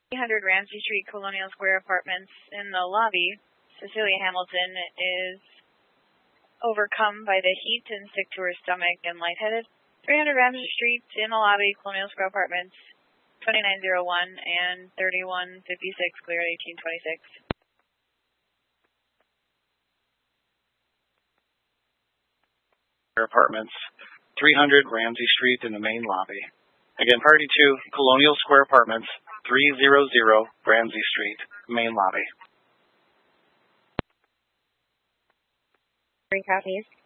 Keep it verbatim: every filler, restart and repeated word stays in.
three hundred Ramsey Street, Colonial Square Apartments in the lobby. Cecilia Hamilton is overcome by the heat and sick to her stomach and lightheaded. three hundred Ramsey Street in the lobby, Colonial Square Apartments, twenty-nine oh one and thirty-one fifty-six, clear at eighteen twenty-six. Apartments, three hundred Ramsey Street in the main lobby. Again, party two, Colonial Square Apartments, three hundred Ramsey Street, main lobby. Three copies.